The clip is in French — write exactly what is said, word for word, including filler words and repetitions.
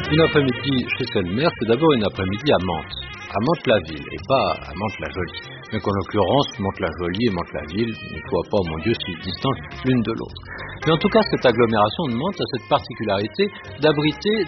Une après-midi chez Selmer, c'est d'abord une après-midi à Mantes, à Mantes-la-Ville, et pas à Mantes-la-Jolie. Mais qu'en l'occurrence, Mantes-la-Jolie et Mantes-la-Ville ne soient pas, mon Dieu, si distantes l'une de l'autre. Mais en tout cas, cette agglomération de Mantes a cette particularité d'abriter